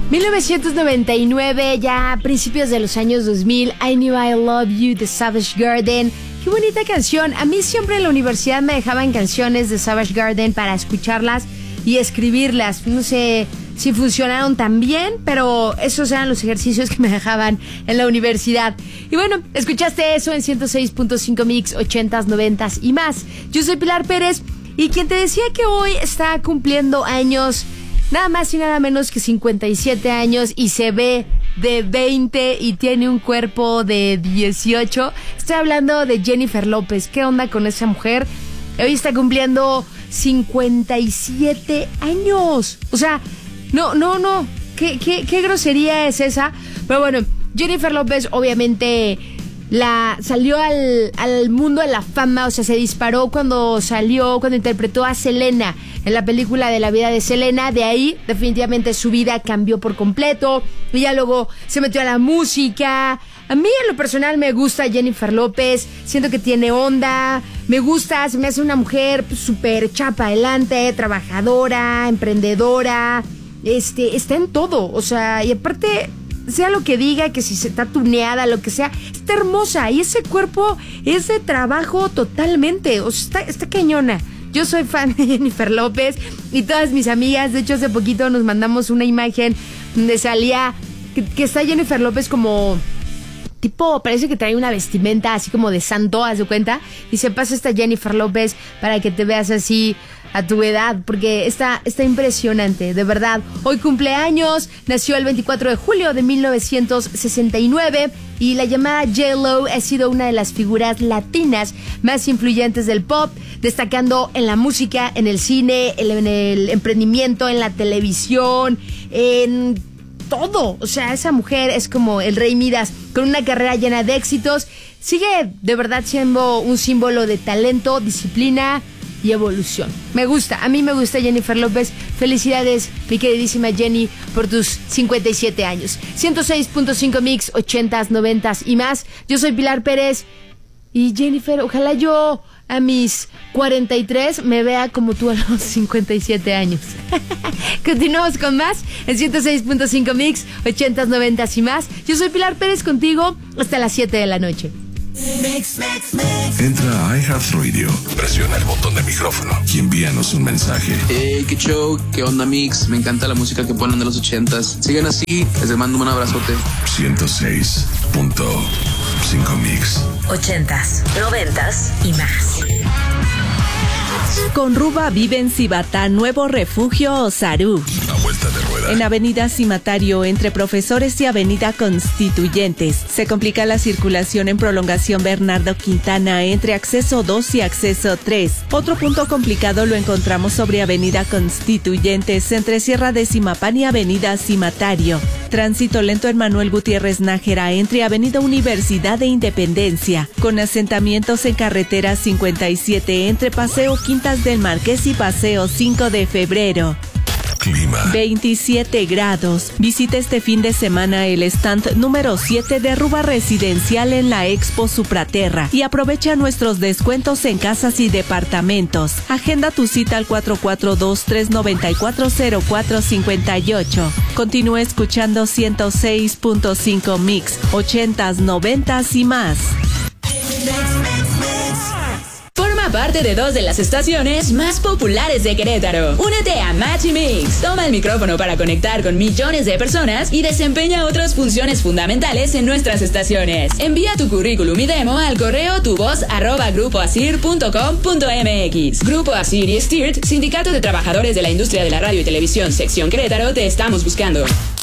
1999, ya a principios de los años 2000, I Knew I Love You de Savage Garden. Qué bonita canción. A mí siempre en la universidad me dejaban canciones de Savage Garden para escucharlas y escribirlas. No sé si funcionaron tan bien, pero esos eran los ejercicios que me dejaban en la universidad. Y bueno, escuchaste eso en 106.5 Mix, 80s, 90s y más. Yo soy Pilar Pérez y quien te decía que hoy está cumpliendo años, nada más y nada menos que 57 años y se ve de 20 y tiene un cuerpo de 18. Estoy hablando de Jennifer López. ¿Qué onda con esa mujer? Hoy está cumpliendo 57 años. O sea, no. ¿Qué grosería es esa? Pero bueno, Jennifer López obviamente salió al mundo de la fama, o sea, se disparó cuando interpretó a Selena en la película de la vida de Selena. De ahí definitivamente su vida cambió por completo y ya luego se metió a la música. A mí en lo personal me gusta Jennifer López, siento que tiene onda, me gusta, se me hace una mujer súper chapa adelante, trabajadora, emprendedora, está en todo, o sea, y aparte, sea lo que diga, que si se está tuneada, lo que sea, está hermosa y ese cuerpo es de trabajo totalmente, o sea, está cañona. Yo soy fan de Jennifer López y todas mis amigas, de hecho hace poquito nos mandamos una imagen donde salía que está Jennifer López como tipo, parece que trae una vestimenta así como de santo, haz de cuenta, y se pasa esta Jennifer López para que te veas así a tu edad, porque está impresionante, de verdad. Hoy cumpleaños, nació el 24 de julio de 1969 y la llamada J-Lo ha sido una de las figuras latinas más influyentes del pop, destacando en la música, en el cine, en el emprendimiento, en la televisión, en todo. O sea, esa mujer es como el Rey Midas, con una carrera llena de éxitos. Sigue de verdad siendo un símbolo de talento, disciplina y evolución. A mí me gusta Jennifer López. Felicidades, mi queridísima Jenny, por tus 57 años. 106.5 Mix, 80s, 90s y más. Yo soy Pilar Pérez y Jennifer, ojalá yo a mis 43 me vea como tú a los 57 años. Continuamos con más en 106.5 Mix, 80s, 90s y más. Yo soy Pilar Pérez contigo hasta las 7 de la noche. Entra a iHeartRadio, presiona el botón de micrófono y envíanos un mensaje. Hey, qué show, qué onda Mix, me encanta la música que ponen de los 80s. Sigan así, les mando un abrazote. 106.5 Mix, 80s, 90s y más. Con Ruba vive en Cibatá, Nuevo Refugio Osarú. Una vuelta de rueda. En Avenida Cimatario, entre Profesores y Avenida Constituyentes. Se complica la circulación en Prolongación Bernardo Quintana, entre Acceso 2 y Acceso 3. Otro punto complicado lo encontramos sobre Avenida Constituyentes, entre Sierra de Zimapán y Avenida Cimatario. Tránsito lento en Manuel Gutiérrez Nájera, entre Avenida Universidad de Independencia. Con asentamientos en Carretera 57, entre Paseo Quintas del Marqués y Paseo 5 de Febrero. Clima. 27 grados. Visita este fin de semana el stand número 7 de Ruba Residencial en la Expo Supraterra y aprovecha nuestros descuentos en casas y departamentos. Agenda tu cita al 442-394-0458. Continúa escuchando 106.5 Mix, 80s, 90s y más. Forma parte de 2 de las estaciones más populares de Querétaro. Únete a Match y Mix. Toma el micrófono para conectar con millones de personas y desempeña otras funciones fundamentales en nuestras estaciones. Envía tu currículum y demo al correo tuvoz@grupoasir.com.mx. Grupo Asir y Stirt, Sindicato de Trabajadores de la Industria de la Radio y Televisión, Sección Querétaro, te estamos buscando.